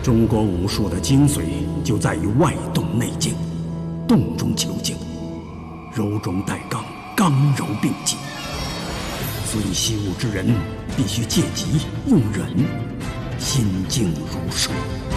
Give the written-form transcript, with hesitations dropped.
中国武术的精髓就在于外动内静，动中求静，柔中带刚，刚柔并济。所以习武之人必须戒急用忍，心静如水。